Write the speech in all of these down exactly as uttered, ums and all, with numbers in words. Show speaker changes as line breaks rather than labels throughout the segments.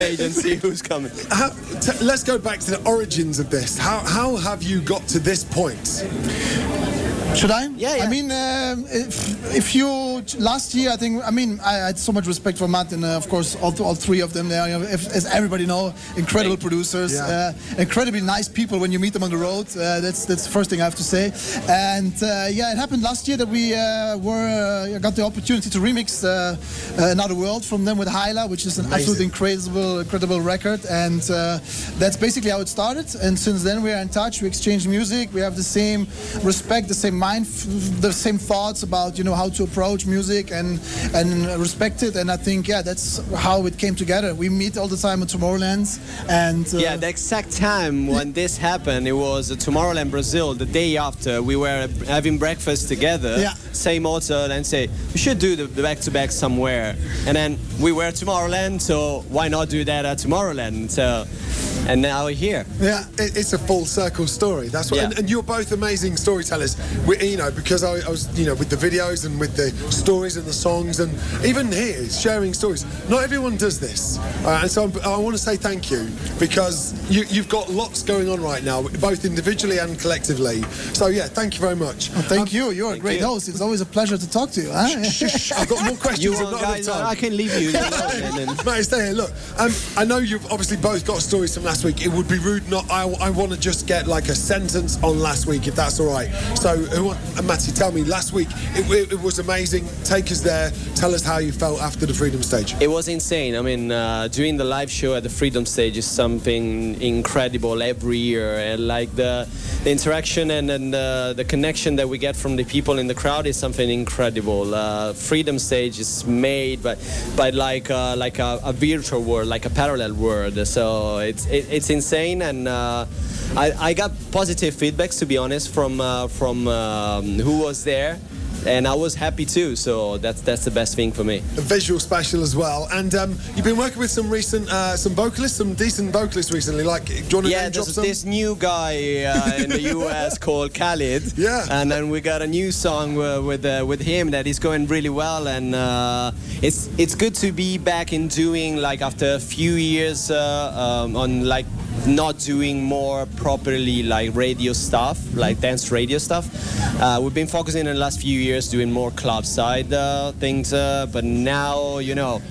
and see who's coming.
How, t- let's go back to the origins of this. How how have you got to this point?
Should I?
Yeah, yeah.
I mean, um, if, if you last year, I think. I mean, I, I had so much respect for Matt and uh, of course all, all three of them. They are, you know, if, as everybody know, incredible producers,
Yeah.
uh, incredibly nice people when you meet them on the road. Uh, that's that's the first thing I have to say. And uh, yeah, it happened last year that we uh, were uh, got the opportunity to remix uh, uh, Another World from them with Hyla, which is an
Amazing.
absolutely incredible, incredible record. And uh, that's basically how it started. And since then we are in touch. We exchange music. We have the same respect, the same mind, the same thoughts about, you know, how to approach music and and respect it. And I think, yeah, that's how it came together. We meet all the time at Tomorrowland, and uh,
Yeah, the exact time when this happened, it was Tomorrowland Brazil. The day after, we were having breakfast together.
Yeah.
Same hotel, and say we should do the back-to-back somewhere. And then we were at Tomorrowland, so why not do that at Tomorrowland? So, and now we're here.
yeah.
It, it's a full circle story. That's what.
Yeah.
And, and you're both amazing storytellers. We, you know, because I, I was, you know, with the videos and with the stories and the songs, and even here sharing stories. Not everyone does this, uh, and so I'm, I want to say thank you, because you, you've got lots going on right now, both individually and collectively. So yeah, thank you very much.
Well, thank
Um,
you. You're a
thank
great
you.
host. It's always a pleasure to talk to you. Huh?
Shh, I've got more questions.
You
and
want
not
guys?
enough time.
I can leave you. alone and then-
Mate, stay here. Look, um, I know you've obviously both got stories from last week. It would be rude not. I, I want to just get like a sentence on last week, if that's all right. So, who, uh, Matty, tell me. Last week, it, it, it was amazing. Take us there. Tell us how you felt after the Freedom Stage.
It was insane. I mean, uh, doing the live show at the Freedom Stage is something incredible every year, and like the, the interaction and, and uh, the connection that we get from the people in the crowd is something incredible. Uh, Freedom Stage is made by, by like uh, like a, a virtual world, like a parallel world. So it's it, it's insane, and uh, I, I got positive feedbacks, to be honest, from uh, from um, who was there. And I was happy too, so that's that's the best thing for me.
A visual special as well. And um, you've been working with some recent, uh, some vocalists, some decent vocalists recently. Like, do you want to
Yeah,
name drop
there's
some?
this new guy uh, in the U S called Khalid.
Yeah.
And then we got a new song uh, with uh, with him that is going really well, and uh, it's it's good to be back in doing, like, after a few years uh, um, on like not doing more properly like radio stuff, like dance radio stuff. Uh, we've been focusing in the last few years doing more club side uh, things, uh, but now, you know,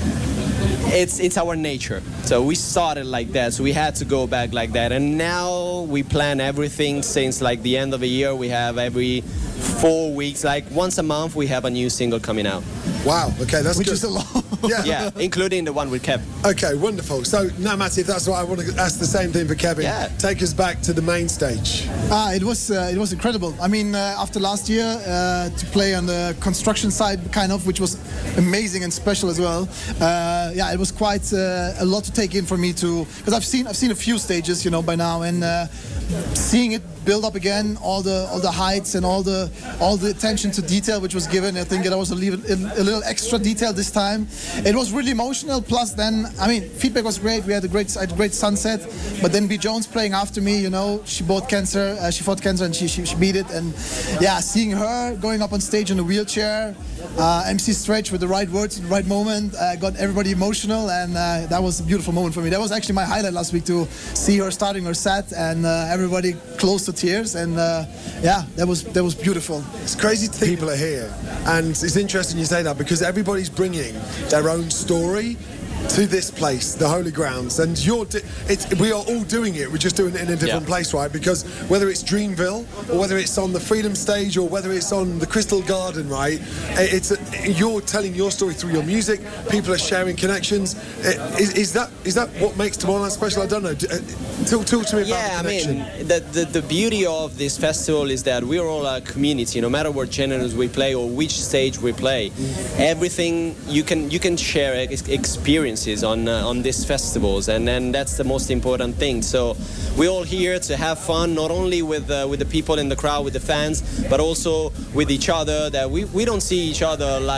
it's it's our nature. So we started like that, so we had to go back like that, and now we plan everything since like the end of the year. We have every four weeks, like once a month, we have a new single coming out.
Wow. Okay, that's
Which
good.
is a lot.
Yeah.
Yeah, including the one with Kev.
Okay, wonderful. So now, Matty, if that's what I want to ask the same thing for Kevin.
Yeah.
Take us back to the main stage.
Ah, it was uh, it was incredible. I mean, uh, after last year, uh, to play on the construction side, kind of, which was amazing and special as well. Uh, yeah, it was quite uh, a lot to take in for me to, because I've seen I've seen a few stages, you know, by now, and uh, seeing it build up again, all the all the heights and all the all the attention to detail which was given. I think that was a little, a little extra detail this time. It was really emotional. Plus, then I mean, feedback was great. We had a great, I had a great sunset. But then B Jones playing after me, you know, she bought cancer, uh, she fought cancer, and she, she she beat it. And yeah, seeing her going up on stage in a wheelchair, uh, M C Stretch with the right words, at the right moment, uh, got everybody emotional, and uh, that was a beautiful moment for me. That was actually my highlight last week, to see her starting her set and uh, everybody close to tears, and uh, yeah, that was that was beautiful.
It's crazy to think people are here, and it's interesting you say that, because everybody's bringing their own story to this place, the Holy Grounds, and you're di- it's, we are all doing it. We're just doing it in a different
Yeah.
place, right? Because whether it's Dreamville, or whether it's on the Freedom Stage, or whether it's on the Crystal Garden, right? It's a, you're telling your story through your music. People are sharing connections. Is, is that is that what makes Tomorrowland special? I don't know. D- uh, Talk, talk to me about
Yeah,
the
I
connection.
mean, the, the the beauty of this festival is that we're all a community. No matter what genres we play or which stage we play, everything you can you can share ex- experiences on uh, on these festivals, and then that's the most important thing. So we're all here to have fun, not only with uh, with the people in the crowd, with the fans, but also with each other. That we, we don't see each other like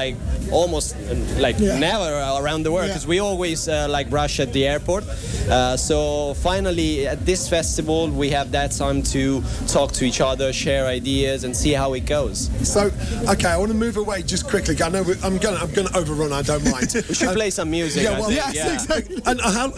almost uh, like
Yeah.
never around the world
Yeah.
because we always uh, like rush at the airport. Uh, so finally at this festival we have that time to talk to each other, share ideas, and see how it goes.
So, okay, I want to move away just quickly. I know we- I'm going. I'm going to overrun. I don't mind.
We should
Um,
play some music.
Yeah,
I
well,
think.
Yes,
yeah.
exactly.
And how,